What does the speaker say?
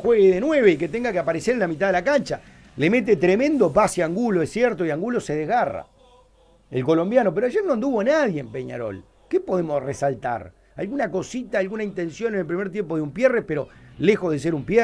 juegue de 9 y que tenga que aparecer en la mitad de la cancha. Le mete tremendo pase a Angulo, es cierto, y Angulo se desgarra. El colombiano, pero ayer no anduvo nadie en Peñarol. ¿Qué podemos resaltar? Alguna cosita, alguna intención en el primer tiempo de Umpierre, pero lejos de ser Umpierre.